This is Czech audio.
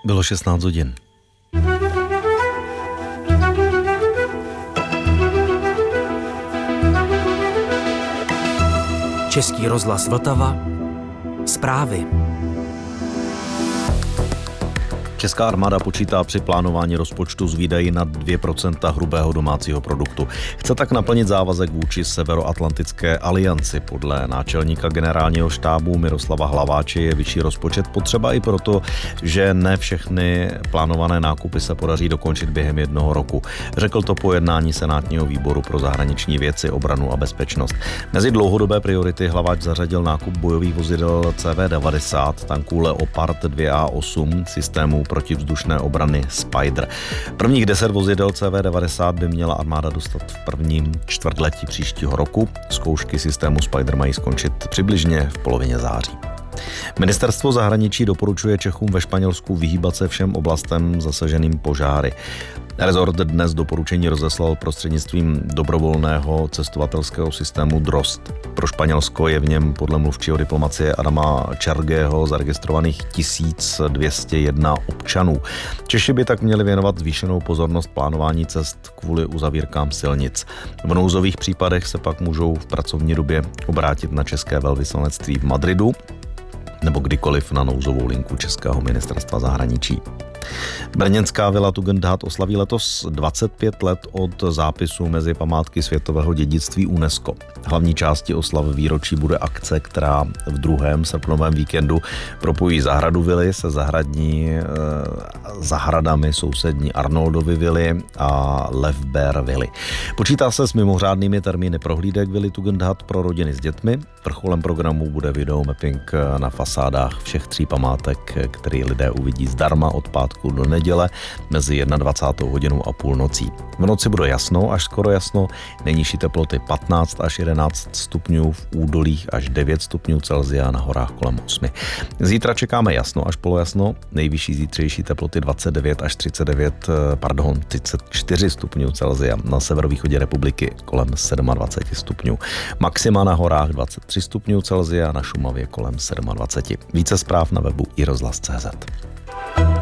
Bylo 16 hodin. Český rozhlas Vltava. Zprávy. Česká armáda počítá při plánování rozpočtu s výdaji na 2% hrubého domácího produktu. Chce tak naplnit závazek vůči Severoatlantické alianci. Podle náčelníka generálního štábu Miroslava Hlaváče je vyšší rozpočet potřeba i proto, že ne všechny plánované nákupy se podaří dokončit během jednoho roku. Řekl to po jednání Senátního výboru pro zahraniční věci, obranu a bezpečnost. Mezi dlouhodobé priority Hlaváč zařadil nákup bojových vozidel CV90, tanků Leopard 2A8, systému protivzdušné obrany Spider. Prvních 10 vozidel CV90 by měla armáda dostat v prvním čtvrtletí příštího roku. Zkoušky systému Spider mají skončit přibližně v polovině září. Ministerstvo zahraničí doporučuje Čechům ve Španělsku vyhýbat se všem oblastem zasaženým požáry. Rezort dnes doporučení rozeslal prostřednictvím dobrovolného cestovatelského systému DROST. Pro Španělsko je v něm podle mluvčího diplomacie Adama Čargého zaregistrovaných 1201 občanů. Češi by tak měli věnovat zvýšenou pozornost plánování cest kvůli uzavírkám silnic. V nouzových případech se pak můžou v pracovní době obrátit na české velvyslanectví v Madridu nebo kdykoliv na nouzovou linku Českého ministerstva zahraničí. Brněnská vila Tugendhat oslaví letos 25 let od zápisu mezi památky světového dědictví UNESCO. Hlavní částí oslav výročí bude akce, která v 2. srpnovém víkendu propojí zahradu vily se zahradami sousední Arnoldovy vily a Levber vily. Počítá se s mimořádnými termíny prohlídek vily Tugendhat pro rodiny s dětmi. Vrcholem programu bude videomapping na fasádách všech 3 památek, který lidé uvidí zdarma od pátku do neděle mezi 21. hodinou a půlnocí. V noci bude jasno až skoro jasno, nejnižší teploty 15 až 11 stupňů, v údolích až 9 stupňů Celsia, na horách kolem 8. Zítra čekáme jasno až polojasno, nejvyšší zítřejší teploty 29 až 34 stupňů Celsia, na severovýchodě republiky kolem 27 stupňů. Maxima na horách 23 stupňů Celsia, na Šumavě kolem 27. Více zpráv na webu iRozhlas.cz.